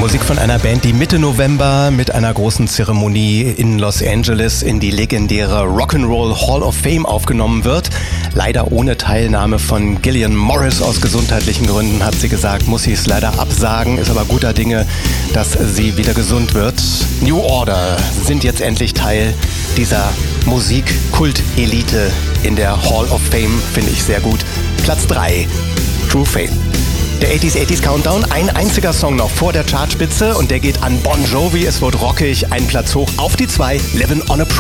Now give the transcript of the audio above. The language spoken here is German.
Musik von einer Band, die Mitte November mit einer großen Zeremonie in Los Angeles in die legendäre Rock'n'Roll Hall of Fame aufgenommen wird. Leider ohne Teilnahme von Gillian Morris aus gesundheitlichen Gründen, hat sie gesagt, muss sie es leider absagen, ist aber guter Dinge, dass sie wieder gesund wird. New Order sind jetzt endlich Teil dieser Musikkult-Elite in der Hall of Fame, finde ich sehr gut. Platz 3, True Faith. Der 80s Countdown, ein einziger Song noch vor der Chartspitze und der geht an Bon Jovi. Es wird rockig, ein Platz hoch auf die 2, Livin' on a Prayer.